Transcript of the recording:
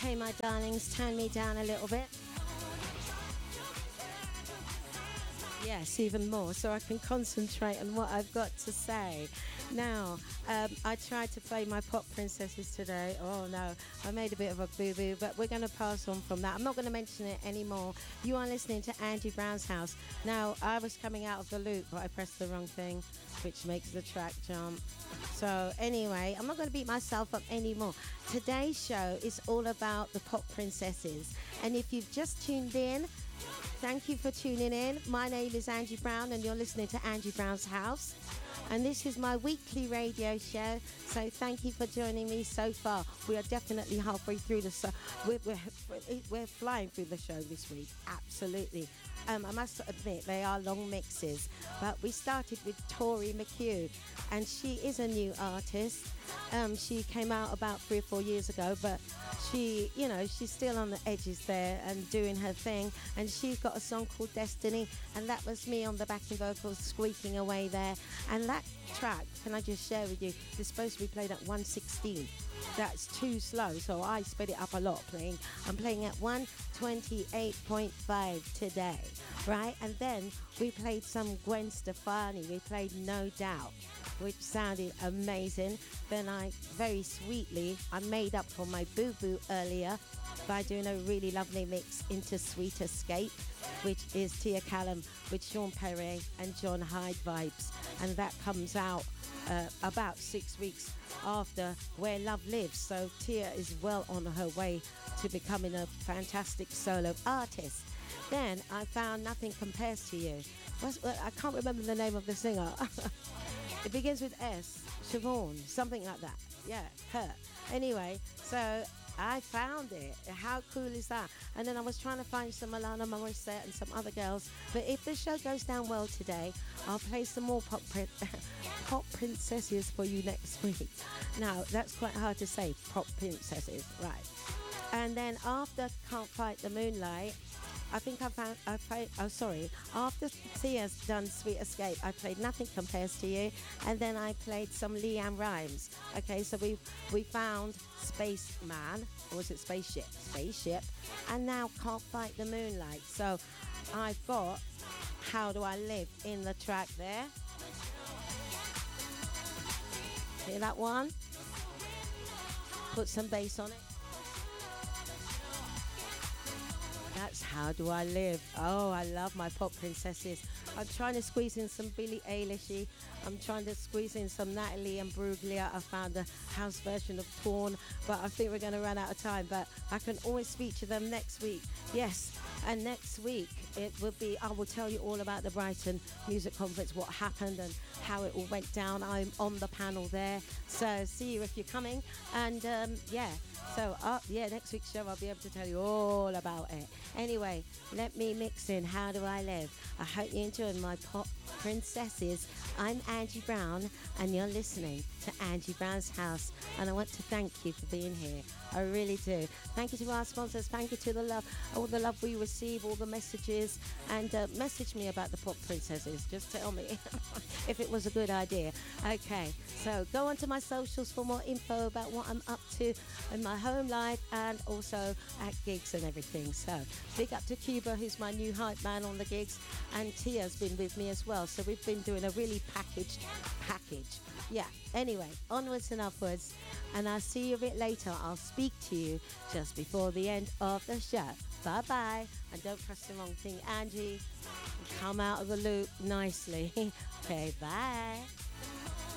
Okay, my darlings, turn me down a little bit. Yes, even more, so I can concentrate on what I've got to say. Now, I tried to play my pop princesses today. Oh no, I made a bit of a boo-boo, but we're going to pass on from that. I'm not going to mention it anymore. You are listening to Angie Brown's House. Now, I was coming out of the loop, but I pressed the wrong thing, which makes the track jump. So anyway, I'm not going to beat myself up anymore. Today's show is all about the pop princesses. And if you've just tuned in, thank you for tuning in. My name is Angie Brown and you're listening to Angie Brown's House. And this is my weekly radio show. So thank you for joining me so far. We are definitely halfway through the show. We're flying through the show this week. Absolutely. I must admit, they are long mixes. But we started with Tori McHugh. And she is a new artist. She came out about 3 or 4 years ago, but she's still on the edges there and doing her thing. And she's got a song called Destiny, and that was me on the backing vocals squeaking away there. And that track, can I just share with you, is supposed to be played at 116. That's too slow, so I sped it up a lot playing. I'm playing at 128.5 today, right? And then we played some Gwen Stefani. We played No Doubt, which sounded amazing. Then I made up for my boo-boo earlier by doing a really lovely mix into Sweet Escape, which is Tia Callum with Sean Perret and John Hyde vibes. And that comes out about 6 weeks after Where Love Lives. So Tia is well on her way to becoming a fantastic solo artist. Then I found Nothing Compares to You. I can't remember the name of the singer. It begins with S, Siobhan, something like that. Yeah, her. Anyway, so I found it. How cool is that? And then I was trying to find some Alana Morissette and some other girls. But if the show goes down well today, I'll play some more pop princesses for you next week. Now, that's quite hard to say, pop princesses, right? And then after Can't Fight the Moonlight, after Tia's done Sweet Escape, I played Nothing Compares to You, and then I played some Leanne Rimes. Okay, so we found Spaceman, or was it Spaceship? Spaceship, and now Can't Fight the Moonlight. So I've got How Do I Live in the track there. Hear that one? Put some bass on it. That's How Do I Live. Oh, I love my pop princesses. I'm trying to squeeze in some Billie Eilish. I'm trying to squeeze in some Natalie Imbruglia. I found a house version of Torn, but I think we're going to run out of time. But I can always feature them next week. Yes, and next week I will tell you all about the Brighton Music Conference, what happened and how it all went down. I'm on the panel there, so see you if you're coming. And next week's show I'll be able to tell you all about it. Anyway, let me mix in How Do I Live. I hope you enjoyed my pop princesses. I'm Angie Brown and you're listening to Angie Brown's House, and I want to thank you for being here. I really do. Thank you to our sponsors. Thank you to all the love we receive, all the messages, and message me about the pop princesses. Just tell me if it was a good idea. Okay, so go onto my socials for more info about what I'm up to in my home life and also at gigs and everything. So big up to Cuba, who's my new hype man on the gigs, and Tia's been with me as well. So we've been doing a really package. Yeah, anyway, onwards and upwards, and I'll see you a bit later. I'll speak to you just before the end of the show. Bye-bye, and don't press the wrong thing, Angie. Come out of the loop nicely. Okay, bye.